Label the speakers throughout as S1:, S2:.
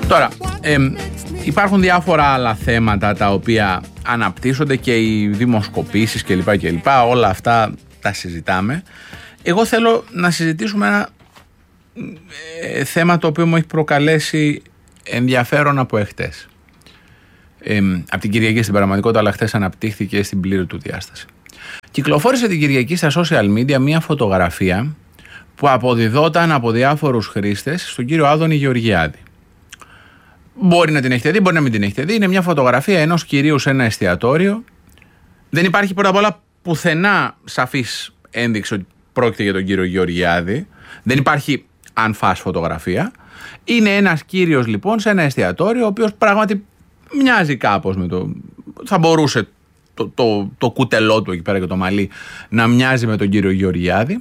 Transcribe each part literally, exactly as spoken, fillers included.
S1: Τώρα, ε, υπάρχουν διάφορα άλλα θέματα τα οποία αναπτύσσονται και οι δημοσκοπήσεις κλπ. κλπ. Όλα αυτά τα συζητάμε. Εγώ θέλω να συζητήσουμε ένα ε, θέμα το οποίο μου έχει προκαλέσει ενδιαφέρον από εχθές. Ε, από την Κυριακή στην πραγματικότητα, αλλά χθες αναπτύχθηκε στην πλήρη του διάσταση. Κυκλοφόρησε την Κυριακή στα social media μια φωτογραφία που αποδιδόταν από διάφορους χρήστες στον κύριο Άδωνη Γεωργιάδη. Μπορεί να την έχετε δει, μπορεί να μην την έχετε δει. Είναι μια φωτογραφία ενός κυρίου σε ένα εστιατόριο. Δεν υπάρχει πρώτα απ' όλα πουθενά σαφής ένδειξη ότι πρόκειται για τον κύριο Γεωργιάδη. Δεν υπάρχει αν φας φωτογραφία. Είναι ένας κύριος λοιπόν σε ένα εστιατόριο, ο οποίος πράγματι μοιάζει κάπως με το. Θα μπορούσε το, το, το κουτελό του εκεί πέρα και το μαλλί να μοιάζει με τον κύριο Γεωργιάδη,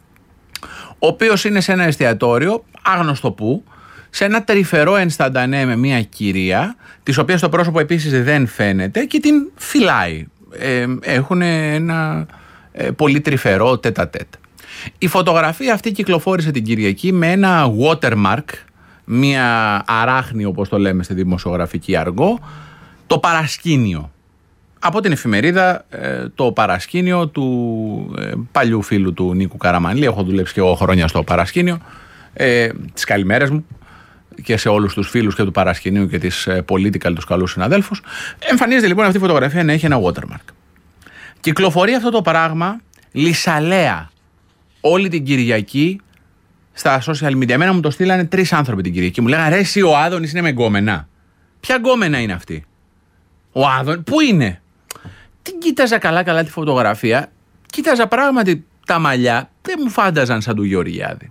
S1: ο οποίος είναι σε ένα εστιατόριο, άγνωστο που, σε ένα τρυφερό ενσταντανέ με μια κυρία, της οποίας το πρόσωπο επίσης δεν φαίνεται και την φυλάει. Ε, έχουν ένα ε, πολύ τρυφερό τέτα-τέτ. Η φωτογραφία αυτή κυκλοφόρησε την Κυριακή με ένα watermark, μια αράχνη όπως το λέμε στη δημοσιογραφική αργό, το παρασκήνιο. Από την εφημερίδα ε, το παρασκήνιο του ε, παλιού φίλου του Νίκου Καραμανλή. Έχω δουλέψει και εγώ χρόνια στο παρασκήνιο. Ε, τις καλημέρες μου και σε όλους τους φίλους και του παρασκηνίου και της ε, Political, τους καλούς συναδέλφους. Εμφανίζεται λοιπόν αυτή η φωτογραφία να έχει ένα watermark. Κυκλοφορεί αυτό το πράγμα λυσαλέα όλη την Κυριακή στα social media. Εμένα μου το στείλανε τρεις άνθρωποι την Κυριακή. Μου λέγανε ρε εσύ ο Άδωνης είναι με γκόμενα. Ποια γκόμενα είναι αυτή? Ο Άδωνης, πού είναι? Την κοίταζα καλά καλά τη φωτογραφία. Κοίταζα πράγματι τα μαλλιά. Δεν μου φάνταζαν σαν του Γεωργιάδη.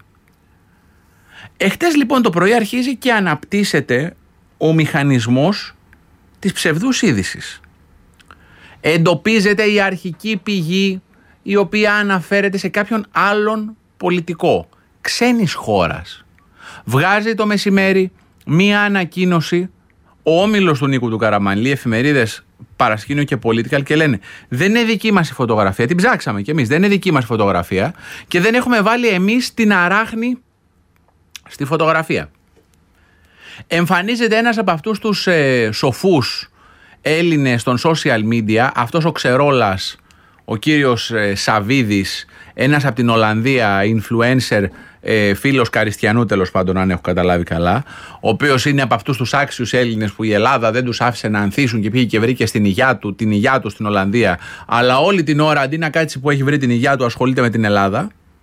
S1: Εχτες λοιπόν το πρωί αρχίζει και αναπτύσσεται ο μηχανισμός της ψευδούς είδησης. Εντοπίζεται η αρχική πηγή η οποία αναφέρεται σε κάποιον άλλον πολιτικό ξένης χώρας. Βγάζει το μεσημέρι μία ανακοίνωση ο όμιλος του Νίκου του Καραμανλή, εφημερίδες Παρασκήνιο και Political, και λένε δεν είναι δική μας η φωτογραφία, την ψάξαμε κι εμείς, δεν είναι δική μας φωτογραφία και δεν έχουμε βάλει εμείς την αράχνη στη φωτογραφία. Εμφανίζεται ένας από αυτούς τους ε, σοφούς Έλληνες των social media, αυτός ο ξερόλας, ο κύριος ε, Σαβίδης, ένας από την Ολλανδία influencer, ε, φίλος Καριστιανού τέλος πάντων, αν έχω καταλάβει καλά, ο οποίος είναι από αυτούς τους άξιους Έλληνες που η Ελλάδα δεν τους άφησε να ανθίσουν και πήγε και βρήκε στην υγειά του, την υγειά του στην Ολλανδία, αλλά όλη την ώρα αντί να κάτσει που έχει βρει την υγειά του ασχολείται με την Ελλάδα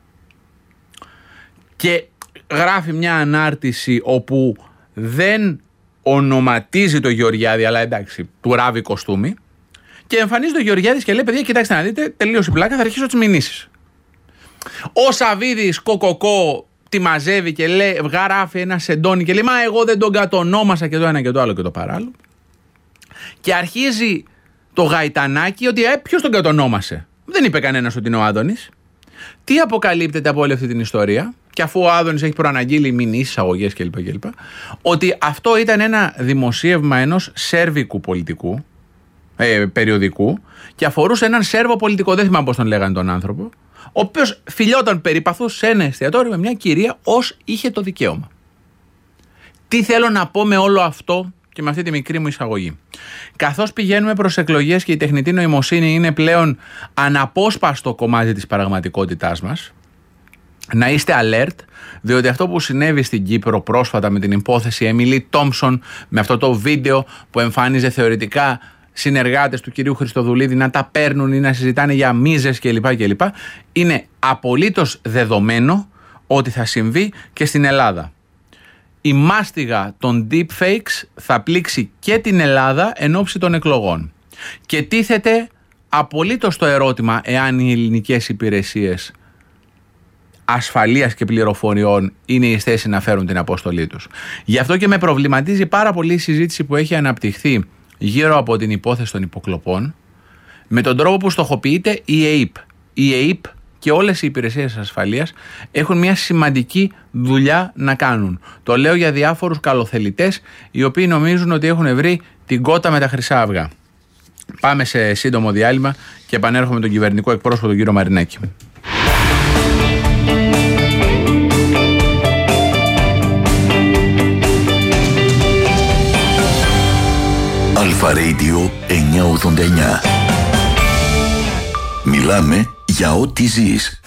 S1: και γράφει μια ανάρτηση όπου δεν ονοματίζει το Γεωργιάδη, αλλά εντάξει, του ράβει κοστούμι, και εμφανίζεται ο Γεωργιάδης και λέει παιδιά κοιτάξτε να δείτε, τελείωσε η πλάκα, θα αρχίσω τις μηνύσεις. Ο Σαβίδης κοκοκό τη μαζεύει και λέει, γράφει ένα σεντόνι και λέει μα εγώ δεν τον κατονόμασα και το ένα και το άλλο και το παράλληλο. Και αρχίζει το γαϊτανάκι ότι ε, ποιος τον κατονόμασε? Δεν είπε κανένας ότι είναι ο Άδωνης. Τι αποκαλύπτεται από όλη αυτή την ιστορία? Και αφού ο Άδωνης έχει προαναγγείλει μηνύσεις, αγωγές κλπ, κλπ, ότι αυτό ήταν ένα δημοσίευμα ενός σέρβικου πολιτικού, ε, περιοδικού, και αφορούσε έναν Σέρβο πολιτικό, δεν θυμάμαι πώς τον λέγανε τον άνθρωπο, ο οποίος φιλιόταν περιπαθούς σε ένα εστιατόριο με μια κυρία ως είχε το δικαίωμα. Τι θέλω να πω με όλο αυτό και με αυτή τη μικρή μου εισαγωγή? Καθώς πηγαίνουμε προς εκλογές και η τεχνητή νοημοσύνη είναι πλέον αναπόσπαστο κομμάτι της πραγματικότητάς μας, να είστε alert, διότι αυτό που συνέβη στην Κύπρο πρόσφατα με την υπόθεση Εμίλη Τόμψον, με αυτό το βίντεο που εμφάνιζε θεωρητικά συνεργάτες του κυρίου Χριστοδουλίδη να τα παίρνουν ή να συζητάνε για μίζες κλπ, κλπ, είναι απολύτως δεδομένο ότι θα συμβεί και στην Ελλάδα. Η μάστιγα των deepfakes θα πλήξει και την Ελλάδα εν ώψη των εκλογών. Και τίθεται απολύτως το ερώτημα εάν οι ελληνικές υπηρεσίες ασφαλείας και πληροφοριών είναι η θέση να φέρουν την αποστολή τους. Γι' αυτό και με προβληματίζει πάρα πολύ η συζήτηση που έχει αναπτυχθεί γύρω από την υπόθεση των υποκλοπών, με τον τρόπο που στοχοποιείται η ΕΕΠ. Η ΕΕΠ και όλες οι υπηρεσίες ασφαλείας έχουν μια σημαντική δουλειά να κάνουν. Το λέω για διάφορους καλοθελητές οι οποίοι νομίζουν ότι έχουν βρει την κότα με τα χρυσά αυγά. Πάμε σε σύντομο διάλειμμα και επανέρχομαι με τον κυβερνητικό εκπρόσωπο τον κύριο Μαρινάκη.
S2: Αλφα Radio εννιακόσια ογδόντα εννιά. Μιλάμε για ό,τι ζεις.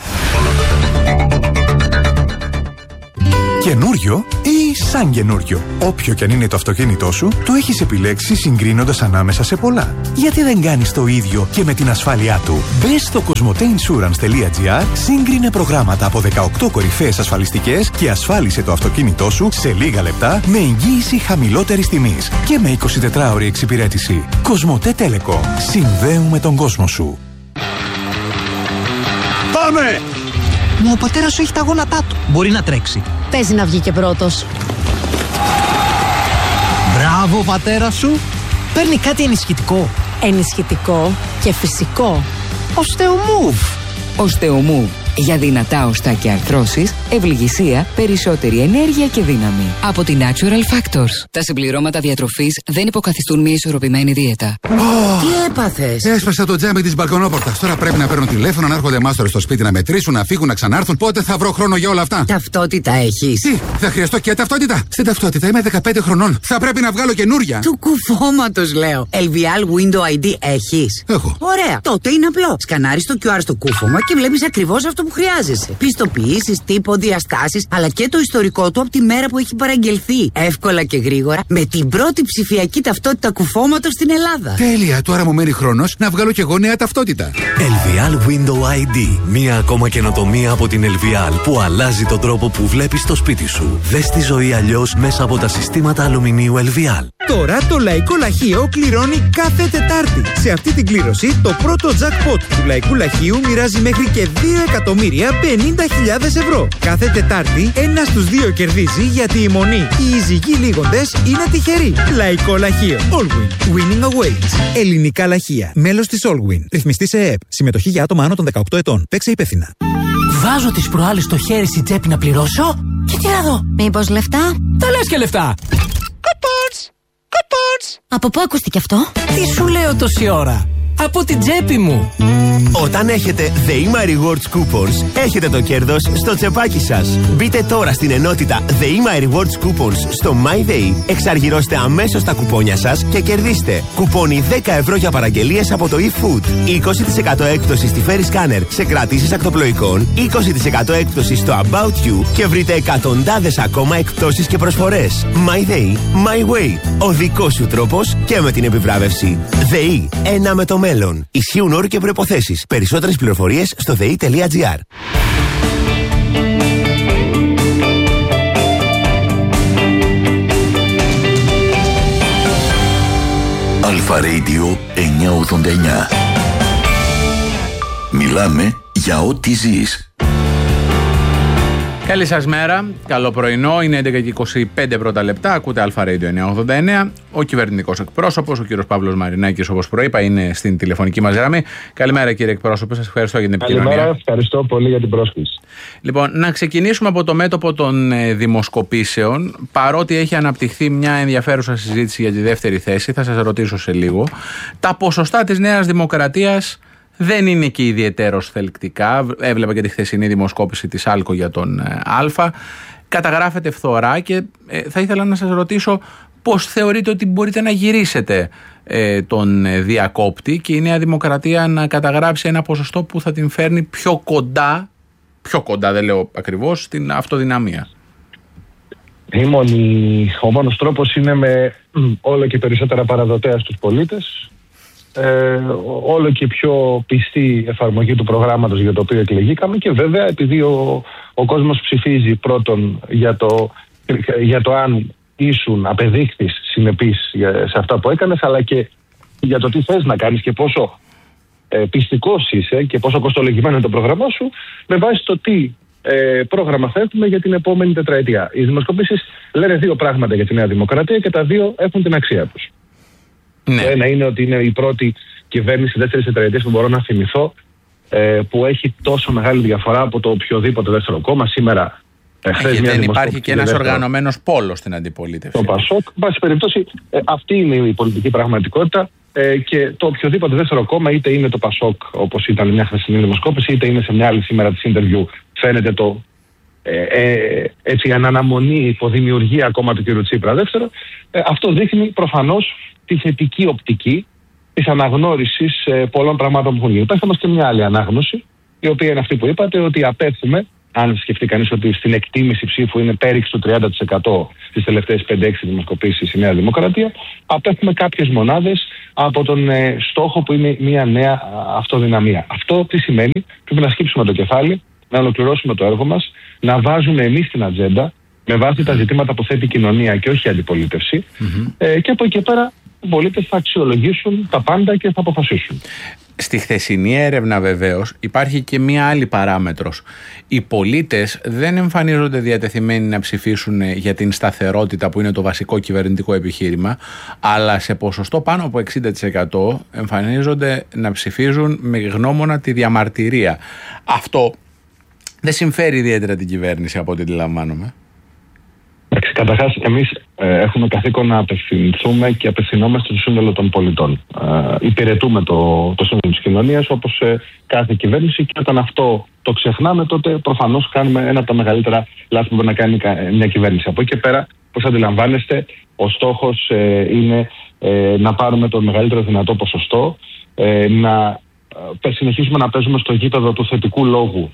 S3: Καινούριο ή σαν καινούριο. Όποιο και αν είναι το αυτοκίνητό σου, το έχεις επιλέξει συγκρίνοντας ανάμεσα σε πολλά. Γιατί δεν κάνεις το ίδιο και με την ασφάλειά του? Μπες στο κοσμοτέινσουρανς τελεία τζι άρ, σύγκρινε προγράμματα από δεκαοκτώ κορυφαίες ασφαλιστικές και ασφάλισε το αυτοκίνητό σου σε λίγα λεπτά με εγγύηση χαμηλότερης τιμής και με εικοσιτετράωρη εξυπηρέτηση. Κοσμοτέ Telecom. Συνδέουμε τον κόσμο σου.
S4: Πάμε! Μα ο πατέρας σου έχει τα γόνατά του. Μπορεί να τρέξει.
S5: Παίζει να βγει και πρώτος.
S4: Μπράβο, πατέρα σου. Παίρνει κάτι ενισχυτικό.
S5: Ενισχυτικό και φυσικό.
S4: Οστεομούβ.
S6: Οστεομούβ. Για δυνατά οστά και αρθρώσεις, ευληγησία, περισσότερη ενέργεια και δύναμη. Από την Natural Factors. Τα συμπληρώματα διατροφής δεν υποκαθιστούν μια ισορροπημένη δίαιτα.
S7: Oh. Τι έπαθες?
S8: Έσπασα το τζάμι της μπαλκονόπορτας. Τώρα πρέπει να παίρνω τηλέφωνο, να έρχονται μάστορες στο σπίτι να μετρήσουν, να φύγουν, να ξανάρθουν. Πότε θα βρω χρόνο για όλα αυτά?
S7: Ταυτότητα έχεις?
S8: Τι, θα χρειαστώ και ταυτότητα? Στην ταυτότητα είμαι δεκαπέντε χρονών. Θα πρέπει να βγάλω καινούρια.
S7: Του κουφώματος λέω. ελ βι ελ Window άι ντι έχεις?
S8: Έχω.
S7: Ωραία. Τότε είναι απλό. Σκανάρεις το κιου αρ στο κούφωμα και βλέπεις ακριβώς αυτό που χρειάζεσαι. Πιστοποιήσεις, τύπο, διαστάσεις, αλλά και το ιστορικό του από τη μέρα που έχει παραγγελθεί. Εύκολα και γρήγορα, με την πρώτη ψηφιακή ταυτότητα κουφώματος στην Ελλάδα.
S8: Τέλεια. Τώρα μου μένει χρόνος να βγάλω κι εγώ νέα ταυτότητα.
S9: ελ βι ελ Window άι ντι. Μία ακόμα καινοτομία από την ελ βι ελ που αλλάζει τον τρόπο που βλέπεις το σπίτι σου. Δες τη ζωή αλλιώς μέσα από τα συστήματα αλουμινίου ελ βι ελ.
S10: Τώρα το Λαϊκό Λαχείο κληρώνει κάθε Τετάρτη. Σε αυτή την κλήρωση, το πρώτο jackpot του Λαϊκού Λαχείου μοιράζει μέχρι και δύο εκατομμύρια πενήντα χιλιάδες ευρώ. Κάθε Τετάρτη, ένα στους δύο κερδίζει, γιατί η μονή οι ειζυγοί λίγοντες είναι τυχεροί. Λαϊκό Λαχείο. Allwin. Winning awaits. Ελληνικά λαχεία. Μέλος της Allwin. Ρυθμιστή σε ΕΕΠ. Συμμετοχή για άτομα άνω των δεκαοκτώ ετών. Παίξε υπεύθυνα.
S4: Βάζω τις προάλλες το χέρι στην τσέπη να πληρώσω και τι να δω?
S5: Μήπως λεφτά?
S4: Τα λες και λεφτά.
S5: Από πού ακούστηκε αυτό?
S4: Τι σου λέω τόση ώρα? Από την τσέπη μου.
S11: Όταν έχετε ΔΕΗΜΑ Rewards Coupons, έχετε το κέρδος στο τσεπάκι σας. Μπείτε τώρα στην ενότητα ΔΕΗΜΑ Rewards Coupons στο MyDay, εξαργυρώστε αμέσως τα κουπόνια σας και κερδίστε κουπόνι δέκα ευρώ για παραγγελίες από το eFood, είκοσι τοις εκατό έκπτωση στη Ferry Scanner σε κρατήσεις ακτοπλοϊκών, είκοσι τοις εκατό έκπτωση στο About You και βρείτε εκατοντάδες ακόμα εκπτώσεις και προσφορές. MyDay, My Way. Ο δικός σου τρόπος και με την επιβράβευση. ΔΕΗ, ένα με το μέλλον. Ισχύουν όροι και προϋποθέσεις. Περισσότερες πληροφορίες στο δε ι τελεία τζι άρ.
S2: Αλφα Radio εννιακόσια ογδόντα εννιά. Μιλάμε για ό,τι ζεις.
S1: Καλή σας μέρα, καλό πρωινό, είναι έντεκα και είκοσι πέντε πρώτα λεπτά, ακούτε Αλφα Radio εννιακόσια ογδόντα εννιά. Ο κυβερνητικός εκπρόσωπος, ο κύριος Παύλος Μαρινάκης, όπως προείπα, είναι στην τηλεφωνική μας γραμμή. Καλημέρα κύριε εκπρόσωπε, σας ευχαριστώ για την επικοινωνία.
S12: Καλημέρα, ευχαριστώ πολύ για την πρόσκληση.
S1: Λοιπόν, να ξεκινήσουμε από το μέτωπο των ε, δημοσκοπήσεων. Παρότι έχει αναπτυχθεί μια ενδιαφέρουσα συζήτηση για τη δεύτερη θέση, θα σας ρωτήσω σε λίγο. Τα ποσοστά της Νέας Δημοκρατίας δεν είναι και ιδιαιτέρως θελκτικά. Έβλεπα και τη χθεσινή δημοσκόπηση της Άλκο για τον ε, Α. Καταγράφεται φθορά και ε, θα ήθελα να σας ρωτήσω πώς θεωρείτε ότι μπορείτε να γυρίσετε ε, τον ε, διακόπτη και η Νέα Δημοκρατία να καταγράψει ένα ποσοστό που θα την φέρνει πιο κοντά, πιο κοντά δεν λέω ακριβώς, στην αυτοδυναμία.
S12: Η μόνη, ο μόνος τρόπος είναι με όλο και περισσότερα παραδοτέα στους πολίτες, ε, όλο και πιο πιστή εφαρμογή του προγράμματος για το οποίο εκλεγήκαμε και βέβαια επειδή ο, ο κόσμος ψηφίζει πρώτον για το, για το αν ήσουν απεδείχθης συνεπής σε αυτά που έκανες, αλλά και για το τι θες να κάνεις και πόσο ε, πιστικός είσαι και πόσο κοστολογημένο είναι το πρόγραμμά σου, με βάση το τι ε, πρόγραμμα θέτουμε για την επόμενη τετραετία. Οι δημοσκοπήσεις λένε δύο πράγματα για τη Νέα Δημοκρατία και τα δύο έχουν την αξία τους. Ναι. Το ένα είναι ότι είναι η πρώτη κυβέρνηση δεύτερης τετραετίας που μπορώ να θυμηθώ ε, που έχει τόσο μεγάλη διαφορά από το οποιοδήποτε δεύτερο κόμμα. Σήμερα
S1: Ε, και δεν υπάρχει και ένας οργανωμένος πόλος στην αντιπολίτευση.
S12: Το Πασόκ. Εν πάση περιπτώσει, ε, αυτή είναι η πολιτική πραγματικότητα ε, και το οποιοδήποτε δεύτερο κόμμα, είτε είναι το Πασόκ, όπως ήταν μια χθεσινή δημοσκόπηση, είτε είναι σε μια άλλη σήμερα της interview, φαίνεται το ε, ε, έτσι, αναμονή, υποδημιουργία ακόμα του κ. Τσίπρα δεύτερο. Ε, αυτό δείχνει προφανώς τη θετική οπτική της αναγνώρισης ε, πολλών πραγμάτων που έχουν γίνει. Υπάρχει όμως και μια άλλη ανάγνωση, η οποία είναι αυτή που είπατε, ότι απέφθουμε, αν σκεφτεί κανείς ότι στην εκτίμηση ψήφου είναι πέριξ του τριάντα τοις εκατό στις τελευταίες πέντε έξι δημοσκοπήσεις η Νέα Δημοκρατία, απέφθουμε κάποιες μονάδες από τον ε, στόχο που είναι μια νέα αυτοδυναμία. Αυτό τι σημαίνει? Πρέπει να σκύψουμε το κεφάλι, να ολοκληρώσουμε το έργο μας, να βάζουμε εμείς την ατζέντα με βάση τα ζητήματα που θέτει η κοινωνία και όχι η αντιπολίτευση. Mm-hmm. Ε, και από εκεί πέρα οι πολίτες θα αξιολογήσουν τα πάντα και θα αποφασίσουν.
S1: Στη χθεσινή έρευνα βεβαίως υπάρχει και μία άλλη παράμετρος. Οι πολίτες δεν εμφανίζονται διατεθειμένοι να ψηφίσουν για την σταθερότητα που είναι το βασικό κυβερνητικό επιχείρημα, αλλά σε ποσοστό πάνω από εξήντα τοις εκατό εμφανίζονται να ψηφίζουν με γνώμονα τη διαμαρτυρία. Αυτό δεν συμφέρει ιδιαίτερα την κυβέρνηση από ό,τι αντιλαμβάνομαι.
S12: Καταρχάς, εμείς ε, έχουμε καθήκον να απευθυνθούμε και απευθυνόμαστε στο σύνολο των πολιτών. Ε, υπηρετούμε το, το σύνολο της κοινωνίας όπως ε, κάθε κυβέρνηση, και όταν αυτό το ξεχνάμε, τότε προφανώς κάνουμε ένα από τα μεγαλύτερα λάθη που μπορεί να κάνει μια κυβέρνηση. Από εκεί και πέρα, όπως αντιλαμβάνεστε, ο στόχος ε, είναι ε, να πάρουμε το μεγαλύτερο δυνατό ποσοστό, ε, να ε, συνεχίσουμε να παίζουμε στο γήπεδο του θετικού λόγου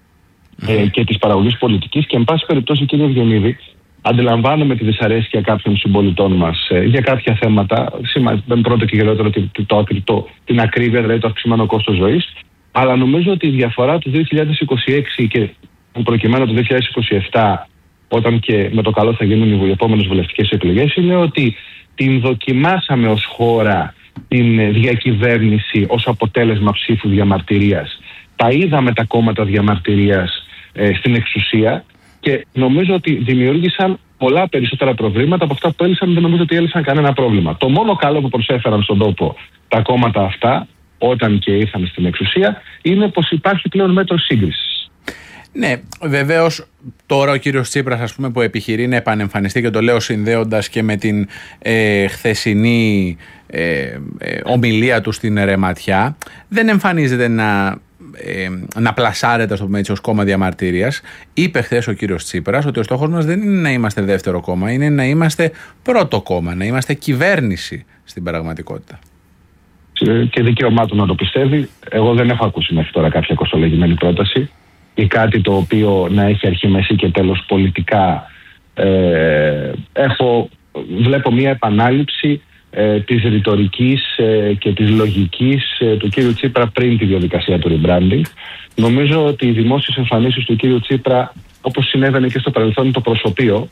S12: ε, και της παραγωγής πολιτικής, και εν πάση περιπτώσει, κύριε Ευγενίδη, αντιλαμβάνομαι τη δυσαρέσκεια κάποιων συμπολιτών μας ε, για κάποια θέματα, πρώτο και γερότερο το, το, το, την ακρίβεια, δηλαδή το αυξημένο κόστος ζωής, αλλά νομίζω ότι η διαφορά του δύο χιλιάδες είκοσι έξι και προκειμένου του δύο χιλιάδες είκοσι επτά, όταν και με το καλό θα γίνουν οι επόμενες βουλευτικές εκλογές, είναι ότι την δοκιμάσαμε ως χώρα την διακυβέρνηση ως αποτέλεσμα ψήφου διαμαρτυρίας. Τα είδαμε τα κόμματα διαμαρτυρίας ε, στην εξουσία, και νομίζω ότι δημιούργησαν πολλά περισσότερα προβλήματα από αυτά που έλυσαν. Δεν νομίζω ότι έλυσαν κανένα πρόβλημα. Το μόνο καλό που προσέφεραν στον τόπο τα κόμματα αυτά, όταν και ήρθαν στην εξουσία, είναι πως υπάρχει πλέον μέτρο σύγκρισης.
S1: Ναι, βεβαίως τώρα ο κύριος Τσίπρας, ας πούμε, που επιχειρεί να επανεμφανιστεί, και το λέω συνδέοντας και με την ε, χθεσινή ε, ε, ομιλία του στην Ρεματιά, δεν εμφανίζεται να... Ε, να πλασάρεται, στο πούμε έτσι, ως κόμμα διαμαρτυρίας. Είπε χθες ο κύριος Τσίπρας ότι ο στόχος μας δεν είναι να είμαστε δεύτερο κόμμα, είναι να είμαστε πρώτο κόμμα, να είμαστε κυβέρνηση στην πραγματικότητα.
S12: Και δικαίωμά του να το πιστεύει. Εγώ δεν έχω ακούσει μέχρι τώρα κάποια κοστολογημένη πρόταση ή κάτι το οποίο να έχει αρχή, μέση και τέλος πολιτικά. Ε, έχω, βλέπω μια επανάληψη Ε, της ρητορικής ε, και της λογικής ε, του κύριου Τσίπρα πριν τη διαδικασία του rebranding. Νομίζω ότι οι δημόσιες εμφανίσεις του κύριου Τσίπρα, όπως συνέβαινε και στο παρελθόν, είναι το προσωπείο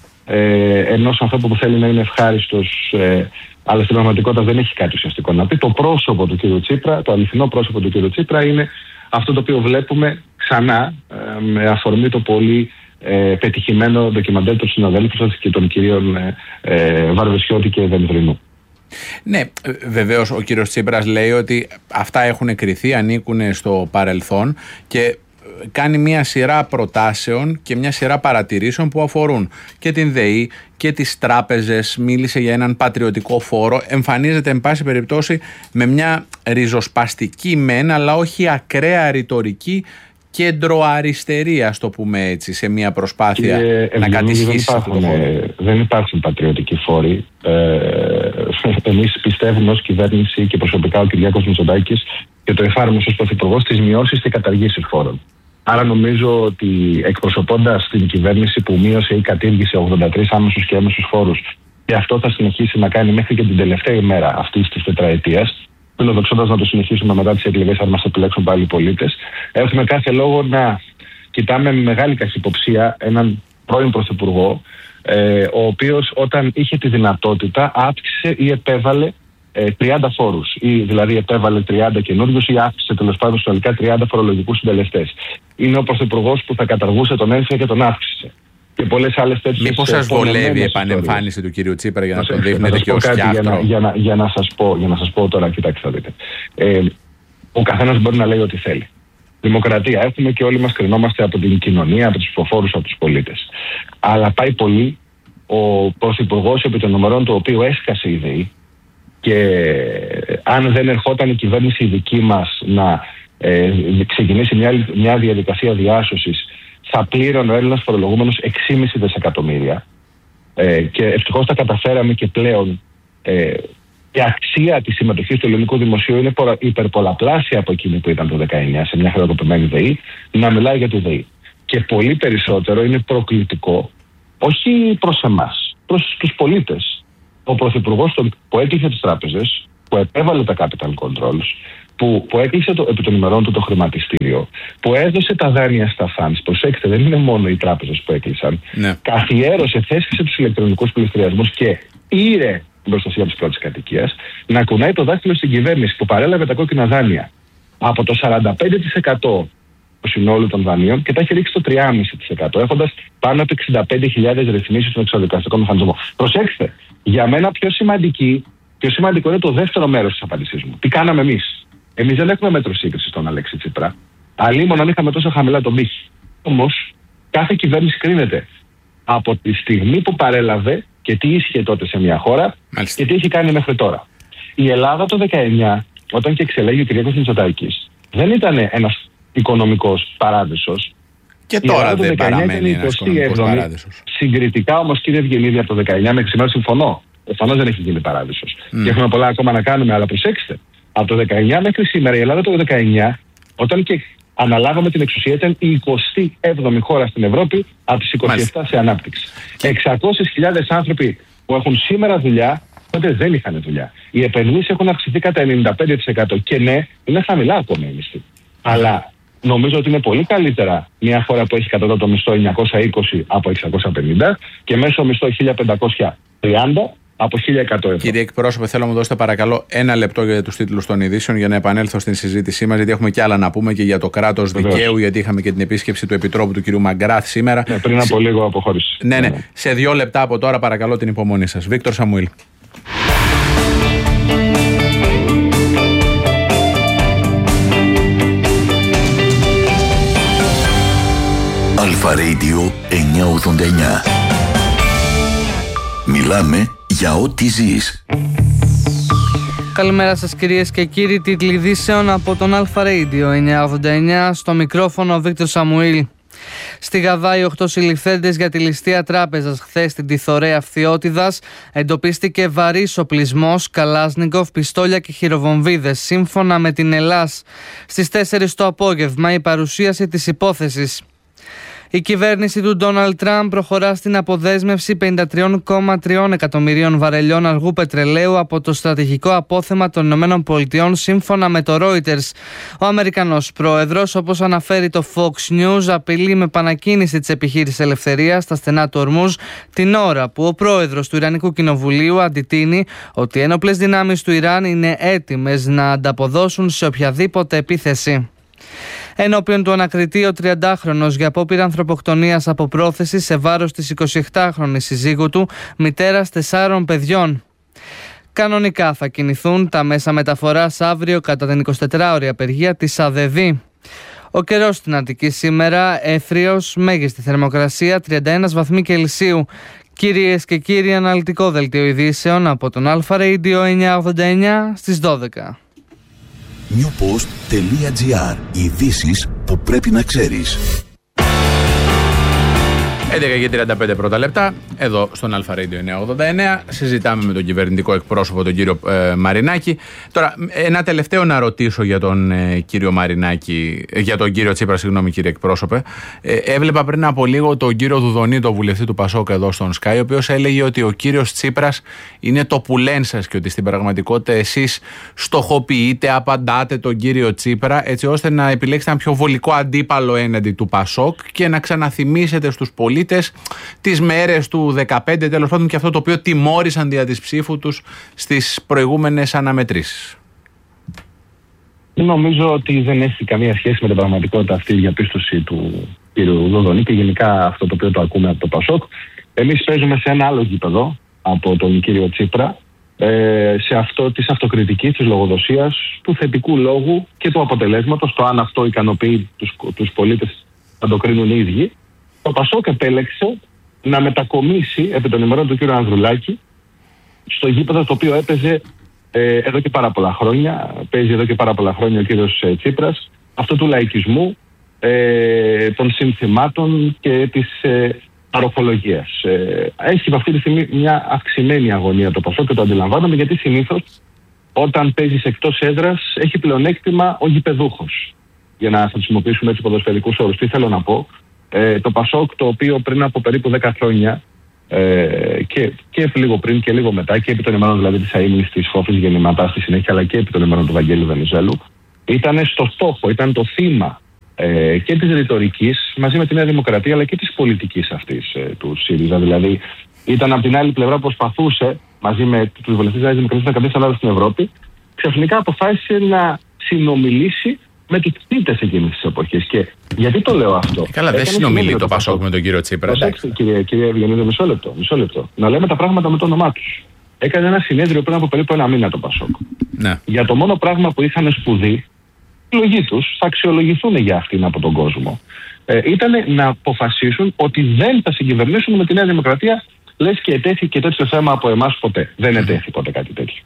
S12: ε, ενός ανθρώπου που θέλει να είναι ευχάριστος, ε, αλλά στην πραγματικότητα δεν έχει κάτι ουσιαστικό να πει. Το πρόσωπο του κύριου Τσίπρα, το αληθινό πρόσωπο του κύριου Τσίπρα, είναι αυτό το οποίο βλέπουμε ξανά ε, με αφορμή το πολύ ε, πετυχημένο ντοκιμαντέρ των συναδέλφων και των κυρίων ε, ε, Βαρβεσιώτη και Βενδρινού.
S1: Ναι, βεβαίως ο κύριος Τσίπρας λέει ότι αυτά έχουν κριθεί, ανήκουν στο παρελθόν, και κάνει μια σειρά προτάσεων και μια σειρά παρατηρήσεων που αφορούν και την ΔΕΗ και τις τράπεζες. Μίλησε για έναν πατριωτικό φόρο. Εμφανίζεται εν πάση περιπτώσει με μια ριζοσπαστική μεν, αλλά όχι ακραία ρητορική κέντρο-αριστερή, ας το πούμε έτσι, σε μια προσπάθεια και να κατησχίσει αυτό το φόρο.
S12: Δεν υπάρχουν πατριωτικοί φόροι. Ε, εμείς πιστεύουμε ως κυβέρνηση, και προσωπικά ο Κυριάκος Μητσοτάκης, και το εφάρμοσε ως πρωθυπουργός, τις μειώσεις και καταργήσεις φόρων. Άρα νομίζω ότι εκπροσωπώντας την κυβέρνηση που μείωσε ή κατήργησε ογδόντα τρεις άμεσους και έμεσους φόρους, και αυτό θα συνεχίσει να κάνει μέχρι και την τελευταία ημέρα αυτής της τετραετίας, φιλοδοξώντας να το συνεχίσουμε μετά τις εκλογές, αν μας επιλέξουν πάλι οι πολίτες, έχουμε κάθε λόγο να κοιτάμε με μεγάλη καχυποψία έναν πρώην πρωθυπουργό, ε, ο οποίος όταν είχε τη δυνατότητα αύξησε ή επέβαλε ε, τριάντα φόρους, ή δηλαδή επέβαλε τριάντα καινούριους ή αύξησε τέλος πάντων συνολικά τριάντα φορολογικούς συντελεστές. Είναι ο πρωθυπουργός που θα καταργούσε τον ένφια και τον αύξησε. Και πολλές άλλες τέτοιες.
S1: Μήπως σας βολεύει η επανεμφάνιση του κυρίου Τσίπρα για να τον δείχνετε και ως σκιάχτρο?
S12: Για, για, για, να σας πω, για να σας πω τώρα, κοιτάξτε, θα δείτε. Ε, ο καθένας μπορεί να λέει ό,τι θέλει. Δημοκρατία έχουμε και όλοι μας κρινόμαστε από την κοινωνία, από τους ψηφοφόρους, από τους πολίτες. Αλλά πάει πολύ ο πρωθυπουργός επί των νομερών του οποίου έσκασε η ΔΕΗ, και αν δεν ερχόταν η κυβέρνηση η δική μας να ε, ξεκινήσει μια, μια διαδικασία διάσωσης, θα πλήρωνε ο Έλληνας φορολογούμενος έξι κόμμα πέντε δισεκατομμύρια. Ε, και ευτυχώς τα καταφέραμε και πλέον ε, η αξία της συμμετοχής του ελληνικού δημοσίου είναι υπερπολαπλάσια από εκείνη που ήταν το δεκαεννιά σε μια χρεοκοπημένη ΔΕΗ, να μιλάει για το ΔΕΗ. Και πολύ περισσότερο είναι προκλητικό, όχι προς εμάς, προς τους πολίτες. Ο Πρωθυπουργός που έκλεισε τις τράπεζες, που επέβαλε τα capital controls, που, που έκλεισε το, επί των ημερών του το χρηματιστήριο, που έδωσε τα δάνεια στα funds, προσέξτε, δεν είναι μόνο οι τράπεζες που έκλεισαν, ναι. καθιέρωσε, θέσπισε τους ηλεκτρονικούς πληστηριασμούς και ήρε την προστασία της πρώτης κατοικίας, να κουνάει το δάχτυλο στην κυβέρνηση που παρέλαβε τα κόκκινα δάνεια από το σαράντα πέντε τοις εκατό του συνόλου των δανείων και τα έχει ρίξει στο τρία κόμμα πέντε τοις εκατό, έχοντας πάνω από εξήντα πέντε χιλιάδες ρυθμίσεις στον εξοδικαστικό μηχανισμό. Προσέξτε, για μένα πιο, σημαντική, πιο σημαντικό είναι το δεύτερο μέρος της απάντησής μου. Τι κάναμε εμείς? Εμείς δεν έχουμε μέτρο σύγκρισης στον Αλέξη Τσίπρα. Αλλήμον αν είχαμε τόσο χαμηλά τον πύχη. Όμως, κάθε κυβέρνηση κρίνεται από τη στιγμή που παρέλαβε και τι ίσχυε τότε σε μια χώρα, μάλιστα, και τι έχει κάνει μέχρι τώρα. Η Ελλάδα το δεκαεννιά, όταν και εξελέγει ο Κυριάκος Μητσοτάκης, δεν ήταν ένας οικονομικός παράδεισος.
S1: Και τώρα δεν παραμένει ένας οικονομικός παράδεισος.
S12: Συγκριτικά όμως, κύριε Ευγενίδη, από το δεκαεννιά μέχρι σήμερα συμφωνώ. Προφανώς δεν έχει γίνει παράδεισος. Mm. Και έχουμε πολλά ακόμα να κάνουμε, αλλά προσέξτε. Από το δεκαεννιά μέχρι σήμερα, η Ελλάδα το δεκαεννιά, όταν και αναλάβαμε την εξουσία, ήταν η εικοστή έβδομη χώρα στην Ευρώπη από τις είκοσι επτά Μάλιστα. σε ανάπτυξη. Και εξακόσιες χιλιάδες άνθρωποι που έχουν σήμερα δουλειά, τότε δεν είχαν δουλειά. Οι επενδύσεις έχουν αυξηθεί κατά ενενήντα πέντε τοις εκατό και ναι, είναι χαμηλά ακόμα η μισθή. Mm. Αλλά νομίζω ότι είναι πολύ καλύτερα μια χώρα που έχει κατώτατο μισθό εννιακόσια είκοσι από εξακόσια πενήντα και μέσο μισθό χίλια πεντακόσια τριάντα από χίλια εκατό ευρώ.
S1: Κύριε εκπρόσωπε, θέλω να μου δώσετε παρακαλώ ένα λεπτό για τους τίτλους των ειδήσεων για να επανέλθω στην συζήτησή μας, γιατί έχουμε και άλλα να πούμε και για το κράτος δικαίου, γιατί είχαμε και την επίσκεψη του Επιτρόπου του κ. Μαγκράθ σήμερα.
S12: Ναι, πριν από σε... λίγο αποχώρηση.
S1: Ναι, ναι. Σε δύο λεπτά από τώρα, παρακαλώ την υπομονή σας. Βίκτορ Σαμουήλ.
S2: Αλφα Radio εννιακόσια ογδόντα εννιά. Μιλάμε για ό,τι ζεις.
S13: Καλημέρα σας κυρίες και κύριοι, τίτλοι ειδήσεων από τον Αλφα Radio εννιακόσια ογδόντα εννιά, στο μικρόφωνο ο Βίκτορ Σαμουήλ. Στη Γαδά, οι οκτώ συλληφθέντες για τη ληστεία τράπεζας χθες στην Τιθωρέα Φθιώτιδας εντοπίστηκε βαρύς οπλισμός, καλάσνικοφ, πιστόλια και χειροβομβίδες. Σύμφωνα με την Ελλάς, στις τέσσερις το απόγευμα η παρουσίαση της υπόθεσης. Η κυβέρνηση του Ντόναλντ Τραμπ προχωρά στην αποδέσμευση πενήντα τρία κόμμα τρία εκατομμυρίων βαρελιών αργού πετρελαίου από το στρατηγικό απόθεμα των Ηνωμένων Πολιτειών, σύμφωνα με το Reuters. Ο Αμερικανός πρόεδρος, όπως αναφέρει το Fox News, απειλεί με επανακίνηση της επιχείρησης Ελευθερίας στα στενά του Ορμούζ, την ώρα που ο πρόεδρος του Ιρανικού Κοινοβουλίου αντιτείνει ότι οι ένοπλες δυνάμεις του Ιράν είναι έτοιμες να ανταποδώσουν σε οποιαδήποτε επίθεση. Ενώπιον του ανακριτή, ο τριαντάχρονος για απόπειρα ανθρωποκτονίας από πρόθεση σε βάρος της εικοσιεπτάχρονης συζύγου του, μητέρας τεσσάρων παιδιών. Κανονικά θα κινηθούν τα μέσα μεταφοράς αύριο κατά την εικοσιτετράωρη απεργία της ΑΔΕΔ. Ο καιρός στην Αττική σήμερα, έθριος, μέγιστη θερμοκρασία τριάντα ένα βαθμοί Κελσίου. Κυρίες και κύριοι, αναλυτικό δελτίο ειδήσεων από τον Αλφα Radio εννιακόσια ογδόντα εννιά στις δώδεκα.
S2: newpost τελεία gr. Ειδήσεις που πρέπει να ξέρεις.
S1: έντεκα και τριάντα πέντε πρώτα λεπτά, εδώ στον Αλφα Radio εννιακόσια ογδόντα εννιά, συζητάμε με τον κυβερνητικό εκπρόσωπο, τον κύριο ε, Μαρινάκη. Τώρα, ένα τελευταίο να ρωτήσω για τον ε, κύριο Μαρινάκη, για τον κύριο Τσίπρα, συγγνώμη κύριε εκπρόσωπε. Ε, έβλεπα πριν από λίγο τον κύριο Δουδονή, τον βουλευτή του Πασόκ εδώ στον Sky, ο οποίος έλεγε ότι ο κύριος Τσίπρας είναι το πουλέν σας και ότι στην πραγματικότητα εσείς στοχοποιείτε, απαντάτε τον κύριο Τσίπρα, έτσι ώστε να επιλέξετε ένα πιο βολικό αντίπαλο έναντι του Πασόκ και να ξαναθυμίσετε στους πολίτες τις μέρες του δεκαπέντε, τέλος πάντων, και αυτό το οποίο τιμώρησαν δια της ψήφου τους στις προηγούμενες αναμετρήσεις.
S12: Νομίζω ότι δεν έχει καμία σχέση με την πραγματικότητα αυτή η διαπίστωση του κ. Δοδονή και γενικά αυτό το οποίο το ακούμε από το Πασόκ. Εμείς παίζουμε σε ένα άλλο γήπεδο από τον κύριο Τσίπρα, σε αυτό της αυτοκριτικής, της λογοδοσίας, του θετικού λόγου και του αποτελέσματος, το αν αυτό ικανοποιεί τους, τους πολίτες θα το κρίνουν οι ίδιοι. Το Πασόκ επέλεξε να μετακομίσει επί των ημερών του κ. Ανδρουλάκη στο γήπεδο το οποίο έπαιζε ε, εδώ και πάρα πολλά χρόνια, παίζει εδώ και πάρα πολλά χρόνια ο κ. Τσίπρας, αυτό του λαϊκισμού, ε, των συνθημάτων και της ε, παροχολογίας. Ε, έχει αυτή τη στιγμή μια αυξημένη αγωνία το Πασόκ και το αντιλαμβάνομαι, γιατί συνήθως όταν παίζεις εκτός έδρας, έχει πλεονέκτημα ο γηπεδούχος. Για να χρησιμοποιήσουμε έτσι ποδοσφαιρικούς όρους. Τι θέλω να πω. Ε, το Πασόκ, το οποίο πριν από περίπου δέκα χρόνια ε, και, και λίγο πριν και λίγο μετά, και επί των ημερών δηλαδή της αείμνης της Φόφης Γεννηματά στη συνέχεια, αλλά και επί των ημερών του Βαγγέλη Βενιζέλου, ήταν στο στόχο, ήταν το θύμα ε, και της ρητορικής μαζί με τη Νέα Δημοκρατία, αλλά και της πολιτικής αυτής ε, του ΣΥΡΙΖΑ. Δηλαδή, ήταν από την άλλη πλευρά που προσπαθούσε μαζί με τους βουλευτές της Νέας Δημοκρατίας να κρατήσει την Ελλάδα στην Ευρώπη, ξαφνικά αποφάσισε να συνομιλήσει με τους θύτες εκείνης της εποχής. Και γιατί το λέω αυτό?
S1: Καλά, δεν συνομιλεί το Πασόκ με τον κύριο Τσίπρα.
S12: Προσέξτε, κύριε, κύριε Ευγενίδη, μισό λεπτό, μισό λεπτό. Να λέμε τα πράγματα με το όνομά τους. Έκανε ένα συνέδριο πριν από περίπου ένα μήνα το Πασόκ.
S1: Ναι.
S12: Για το μόνο πράγμα που είχαν σπουδεί, οι λόγοι τους θα αξιολογηθούν για αυτήν από τον κόσμο. Ε, ήταν να αποφασίσουν ότι δεν θα συγκυβερνήσουν με τη Νέα Δημοκρατία, λες και ετέθηκε τέτοιο θέμα από εμάς ποτέ. Δεν ετέθη ποτέ κάτι τέτοιο.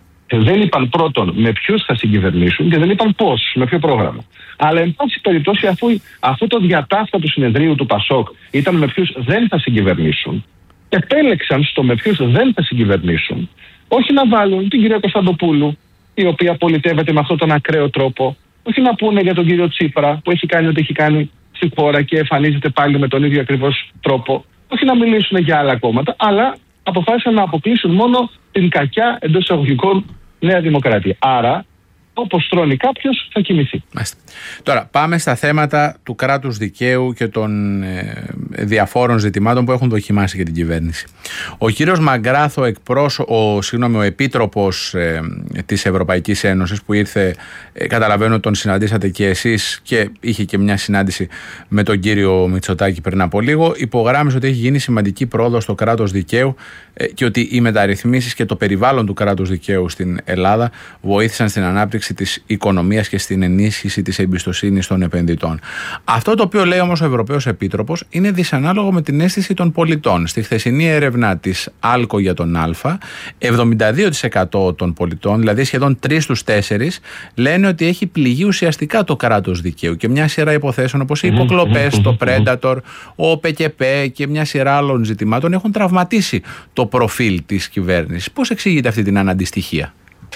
S12: Δεν είπαν πρώτον με ποιους θα συγκυβερνήσουν και δεν είπαν πώς, με ποιο πρόγραμμα. Αλλά εν πάση περιπτώσει, αφού, αφού το διατάφτα του συνεδρίου του Πασόκ ήταν με ποιους δεν θα συγκυβερνήσουν, επέλεξαν στο με ποιους δεν θα συγκυβερνήσουν, όχι να βάλουν την κυρία Κωνσταντοπούλου, η οποία πολιτεύεται με αυτόν τον ακραίο τρόπο, όχι να πούνε για τον κύριο Τσίπρα που έχει κάνει ό,τι έχει κάνει στη χώρα και εμφανίζεται πάλι με τον ίδιο ακριβώς τρόπο, όχι να μιλήσουν για άλλα κόμματα, αλλά αποφάσισαν να αποκλείσουν μόνο την κακιά εντός εισαγωγικών Νέα Δημοκρατία. Άρα, όπως τρώνει κάποιος, θα κοιμηθεί.
S1: Τώρα, πάμε στα θέματα του κράτους δικαίου και των ε, διαφόρων ζητημάτων που έχουν δοκιμάσει για την κυβέρνηση. Ο κύριος Μαγκράθο, εκπρόσω, ο, συγγνώμη, ο επίτροπος ε, της Ευρωπαϊκής Ένωσης που ήρθε, ε, καταλαβαίνω τον συναντήσατε και εσείς και είχε και μια συνάντηση με τον κύριο Μητσοτάκη πριν από λίγο, υπογράμμισε ότι έχει γίνει σημαντική πρόοδος στο κράτος δικαίου ε, και ότι οι μεταρρυθμίσεις και το περιβάλλον του κράτους δικαίου στην Ελλάδα βοήθησαν στην ανάπτυξη της οικονομίας και στην ενίσχυση της εμπιστοσύνης των επενδυτών. Αυτό το οποίο λέει όμως ο Ευρωπαίος Επίτροπος είναι δυσανάλογο με την αίσθηση των πολιτών. Στη χθεσινή έρευνα της Άλκο για τον Α, εβδομήντα δύο τοις εκατό των πολιτών, δηλαδή σχεδόν τρεις στους τέσσερις, λένε ότι έχει πληγεί ουσιαστικά το κράτος δικαίου και μια σειρά υποθέσεων όπως οι υποκλοπές, το Predator, ο ΠΚΠ και μια σειρά άλλων ζητημάτων έχουν τραυματίσει το προφίλ της κυβέρνησης. Πώς εξηγείται αυτή την αναντιστοιχία?